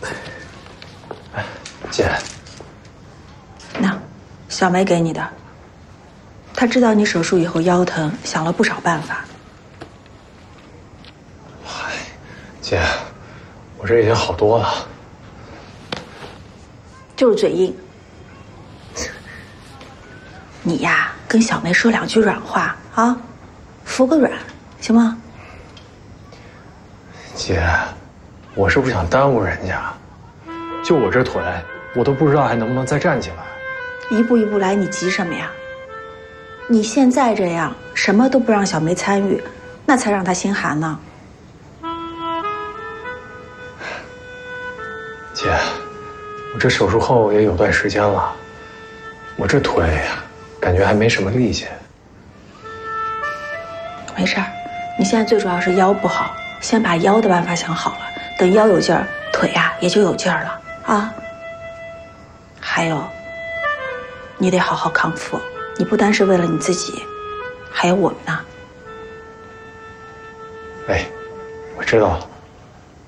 姐， 那，小梅给你的。她知道你手术以后腰疼，想了不少办法。 嗨，姐，我这已经好多了。 就是嘴硬。你呀，跟小梅说2句软话啊，服个软，行吗？ 姐，我是不想耽误人家，就我这腿，我都不知道还能不能再站起来。 一步一步来，你急什么呀？你现在这样，什么都不让小梅参与，那才让她心寒呢。 姐，我这手术后也有段时间了，我这腿感觉还没什么力气。 没事儿，你现在最主要是腰不好，先把腰的办法想好了，等腰有劲儿，腿呀也就有劲儿了啊。还有，你得好好康复，你不单是为了你自己，还有我们呢。 哎，我知道了。